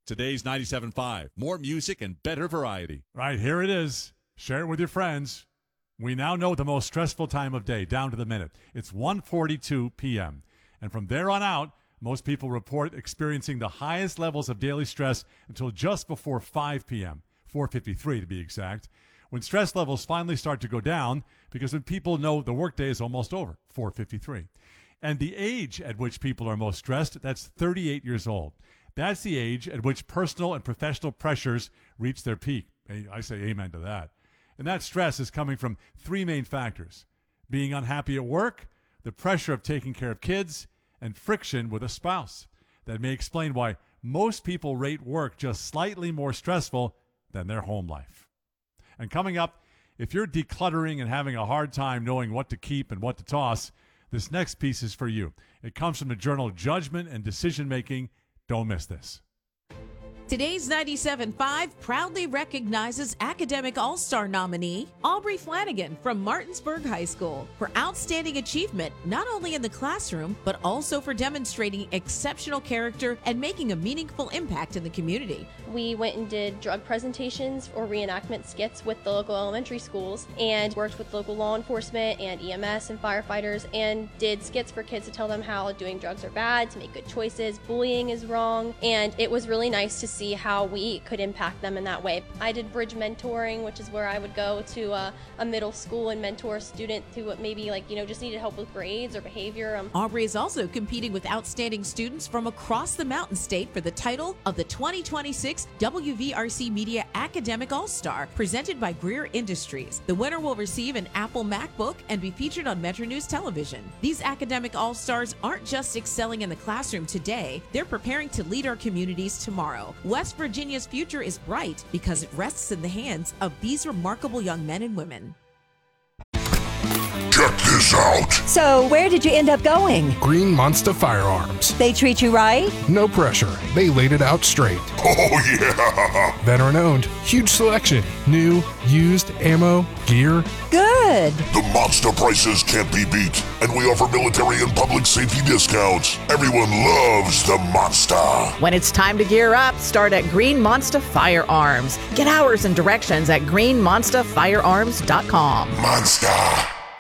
Today's 97.5. More music and better variety. Right, here it is. Share it with your friends. We now know the most stressful time of day, down to the minute. It's 1:42 p.m. And from there on out, most people report experiencing the highest levels of daily stress until just before 5 p.m., 4:53 to be exact, when stress levels finally start to go down because when people know the workday is almost over, 4:53. And the age at which people are most stressed, that's 38 years old. That's the age at which personal and professional pressures reach their peak. I say amen to that. And that stress is coming from three main factors: being unhappy at work, the pressure of taking care of kids, and friction with a spouse. That may explain why most people rate work just slightly more stressful than their home life. And coming up, if you're decluttering and having a hard time knowing what to keep and what to toss, this next piece is for you. It comes from the journal Judgment and Decision Making. Don't miss this. Today's 97.5 proudly recognizes Academic All-Star nominee Aubrey Flanagan from Martinsburg High School for outstanding achievement not only in the classroom, but also for demonstrating exceptional character and making a meaningful impact in the community. We went and did drug presentations or reenactment skits with the local elementary schools and worked with local law enforcement and EMS and firefighters and did skits for kids to tell them how doing drugs are bad, to make good choices, bullying is wrong, and it was really nice to see how we could impact them in that way. I did bridge mentoring, which is where I would go to a middle school and mentor a student who maybe just needed help with grades or behavior. Aubrey is also competing with outstanding students from across the Mountain State for the title of the 2026 WVRC Media Academic All-Star, presented by Greer Industries. The winner will receive an Apple MacBook and be featured on Metro News Television. These Academic All-Stars aren't just excelling in the classroom today, they're preparing to lead our communities tomorrow. West Virginia's future is bright because it rests in the hands of these remarkable young men and women. Check this out. So, where did you end up going? Green Monster Firearms. They treat you right? No pressure. They laid it out straight. Oh, yeah. Veteran owned. Huge selection. New, used, ammo, gear. Good. The monster prices can't be beat, and we offer military and public safety discounts. Everyone loves the monster. When it's time to gear up, start at Green Monster Firearms. Get hours and directions at greenmonsterfirearms.com. Monster.